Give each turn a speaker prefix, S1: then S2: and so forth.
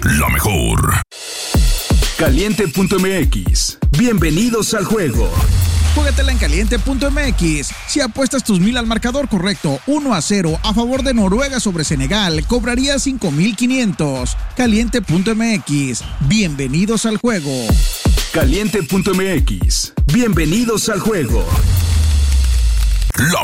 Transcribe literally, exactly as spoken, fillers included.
S1: la mejor. Caliente punto m x. Bienvenidos al juego.
S2: Juégatela en caliente punto m x. Si apuestas tus mil al marcador correcto uno a cero a favor de Noruega sobre Senegal, cobrarías cinco mil quinientos. caliente punto m x. Bienvenidos al juego.
S1: Caliente punto m x. Bienvenidos al juego. La